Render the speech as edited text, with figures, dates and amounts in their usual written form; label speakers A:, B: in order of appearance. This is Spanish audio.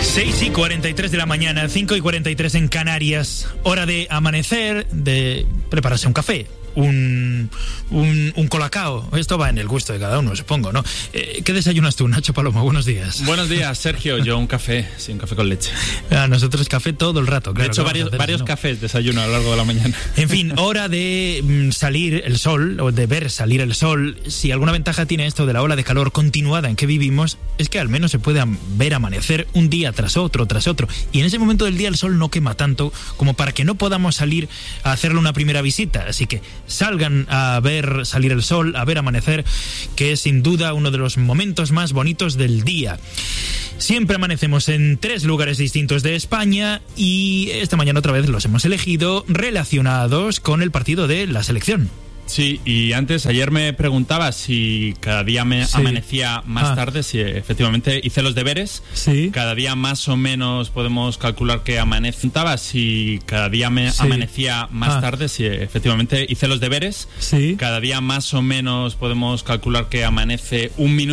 A: 6:43 de la mañana, 5:43 en Canarias. Hora de amanecer, de prepararse un café, un colacao. Esto va en el gusto de cada uno, supongo, ¿no? ¿Qué desayunas tú, Nacho Palomo? Buenos días.
B: Buenos días, Sergio. Yo un café, sí, un café con leche.
A: Nosotros café todo el rato. Claro,
B: de hecho, varios cafés desayuno a lo largo de la mañana.
A: En fin, hora de salir el sol, o de ver salir el sol. Si alguna ventaja tiene esto de la ola de calor continuada en que vivimos, es que al menos se puede ver amanecer un día tras otro. Y en ese momento del día el sol no quema tanto como para que no podamos salir a hacerle una primera visita. Así que salgan a ver salir el sol, a ver amanecer, que es sin duda uno de los momentos más bonitos del día. Siempre amanecemos en 3 lugares distintos de España y esta mañana otra vez los hemos elegido relacionados con el partido de la selección.
B: Sí, y ayer me preguntaba si cada día amanecía más tarde, si efectivamente hice los deberes.
A: Sí.
B: Cada día más o menos podemos calcular que amanece. Si cada día amanecía más tarde, si efectivamente hice los deberes.
A: Sí.
B: Cada día más o menos podemos calcular que amanece un minuto